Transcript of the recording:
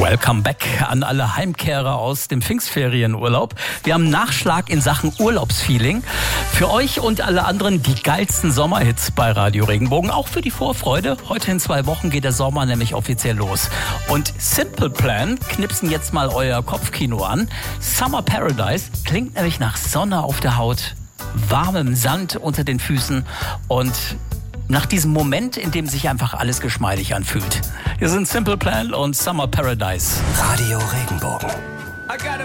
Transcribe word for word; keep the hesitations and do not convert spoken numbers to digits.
Welcome back an alle Heimkehrer aus dem Pfingstferienurlaub. Wir haben Nachschlag in Sachen Urlaubsfeeling. Für euch und alle anderen die geilsten Sommerhits bei Radio Regenbogen. Auch für die Vorfreude. Heute in zwei Wochen geht der Sommer nämlich offiziell los. Und Simple Plan knipsen jetzt mal euer Kopfkino an. Summer Paradise klingt nämlich nach Sonne auf der Haut, warmem Sand unter den Füßen und nach diesem Moment, in dem sich einfach alles geschmeidig anfühlt. Hier sind Simple Plan und Summer Paradise. Radio Regenbogen. I got a